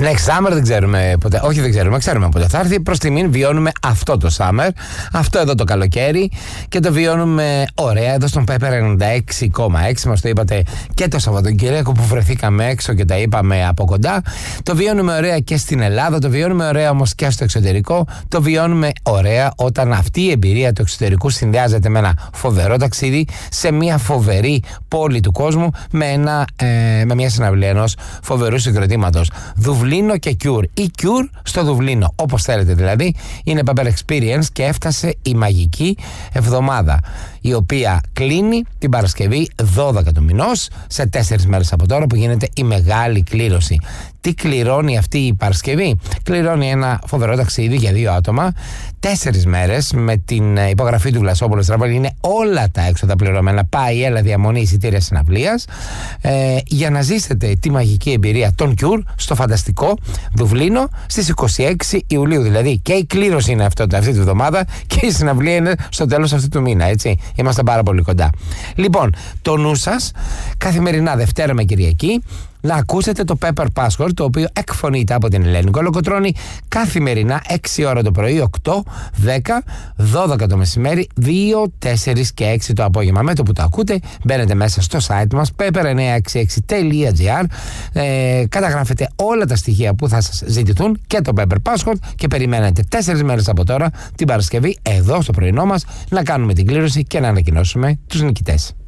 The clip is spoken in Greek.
Next summer δεν ξέρουμε ποτέ. Όχι, δεν ξέρουμε ποτέ θα έρθει. Προς τιμήν βιώνουμε αυτό το summer, αυτό εδώ το καλοκαίρι, και το βιώνουμε ωραία εδώ στον Pepper 96,6. Μας το είπατε και το Σαββατοκύριακο που βρεθήκαμε έξω και τα είπαμε από κοντά. Το βιώνουμε ωραία και στην Ελλάδα, το βιώνουμε ωραία όμως και στο εξωτερικό. Το βιώνουμε ωραία όταν αυτή η εμπειρία του εξωτερικού συνδυάζεται με ένα φοβερό ταξίδι σε μια φοβερή πόλη του κόσμου, με μια συναυλία ενός φοβερού συγκροτήματος. Δουβλίνο και Cure, ή Cure στο Δουβλίνο, όπως θέλετε δηλαδή. Είναι Pepper Experience και έφτασε η μαγική εβδομάδα, η οποία κλείνει την Παρασκευή 12 του μηνός, σε 4 μέρες από τώρα που γίνεται η μεγάλη κλήρωση. Τι κληρώνει αυτή η Παρασκευή? Κληρώνει ένα φοβερό ταξίδι για 2 άτομα, 4 μέρες, με την υπογραφή του Βλασόπουλου Travel. Είναι όλα τα έξοδα πληρωμένα, πάει, έλα, διαμονή, εισιτήρια συναυλίας, για να ζήσετε τη μαγική εμπειρία των Cure στο φανταστικό Δουβλίνο στις 26 Ιουλίου. Δηλαδή και η κλήρωση είναι αυτή τη βδομάδα και η συναυλία είναι στο τέλος αυτού του μήνα, έτσι. Είμαστε πάρα πολύ κοντά. Λοιπόν, το νου σας καθημερινά Δευτέρα με Κυριακή να ακούσετε το Pepper Password, το οποίο εκφωνείται από την Ελένη Κολοκοτρώνη καθημερινά 6 ώρα το πρωί, 8, 10, 12 το μεσημέρι, 2, 4 και 6 το απόγευμα. Με το που το ακούτε μπαίνετε μέσα στο site μας pepper966.gr, καταγράφετε όλα τα στοιχεία που θα σας ζητηθούν και το Pepper Password και περιμένετε 4 μέρες από τώρα την Παρασκευή εδώ στο πρωινό μας να κάνουμε την κλήρωση και να ανακοινώσουμε τους νικητές.